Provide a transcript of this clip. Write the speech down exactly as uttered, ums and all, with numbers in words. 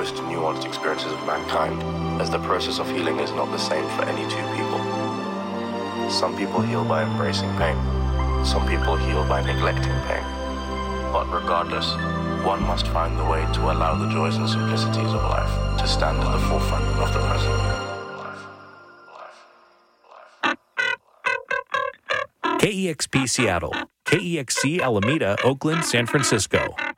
most nuanced experiences of mankind, as the process of healing is not the same for any two people. Some people heal by embracing pain. Some people heal by neglecting pain. But regardless, one must find the way to allow the joys and simplicities of life to stand at the forefront of the present. K E X P Seattle, K E X C Alameda, Oakland, San Francisco.